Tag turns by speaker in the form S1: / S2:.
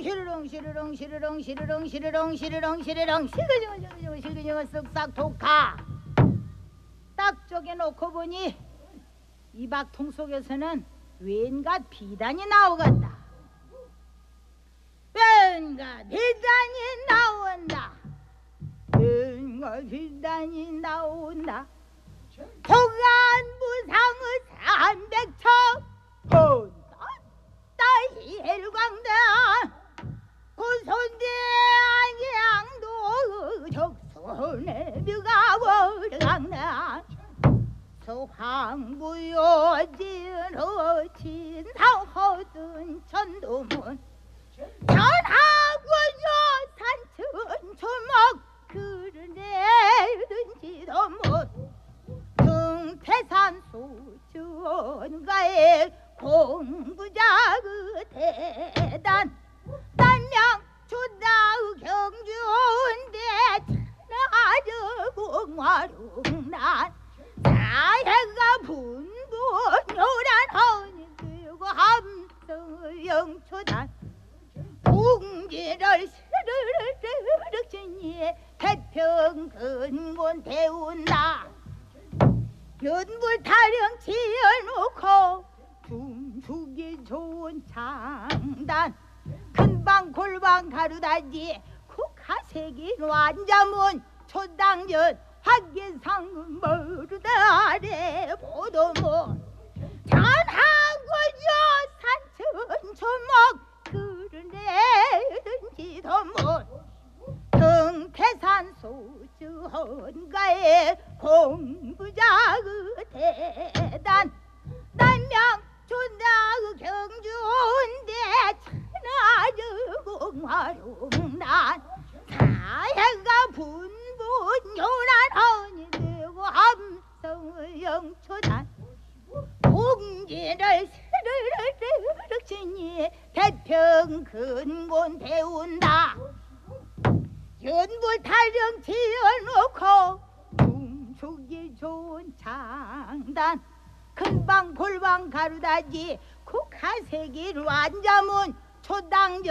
S1: 시르렁 시르렁 시르렁 시르렁 시르렁 시르렁 시르렁 시그정 시그정 쓱싹 독가 딱 쪼개놓고 보니 이 박통 속에서는 왠가 비단이 나오겠다. 왠가 비단이 나온다. 왠가 비단이 나온다. 조간부상의 300척 혼다 일광대 고손대 안양도 적손의 뷰가 월강나 서황부요지로 진상허든 천도문 전하고요 산천초목 그르내든지도 못 등태산 소전가에 공부자 그 대단 단명 초다의 경주인데 아주 공화룡난 사해가 분분요란 허니 들고 함성의 영초단 궁지를 스르륵 지니 태평근곤 대운다 연불 타령 지어놓고 춤추기 좋은 장단 큰방 골방 가루다지 국하색이 완자문 초당전 화계상 머르다 아래 보도문 전하고요 산천초목 그르내든지도 못 등태산 소주헌가에 공부자 그 대단 난명 존나 그 경주인데 천하주 공화룡난 사해가 분분 요란 허니 되고 함성의 영초단 공지를 스르륵 지니 태평근곤 배운다 연불 타령 지어놓고 춤추기 좋은 장단 큰방 골방 가루다지 국하색이 완자문 초당전